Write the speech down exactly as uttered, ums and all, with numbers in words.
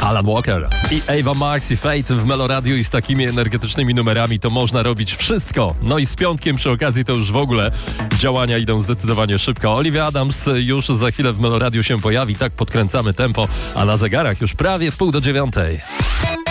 Alan Walker i Ava Max i Fate w Meloradiu i z takimi energetycznymi numerami to można robić wszystko. No i z piątkiem przy okazji to już w ogóle działania idą zdecydowanie szybko. Olivia Adams już za chwilę w Meloradiu się pojawi, tak podkręcamy tempo, a na zegarach już prawie w pół do dziewiątej.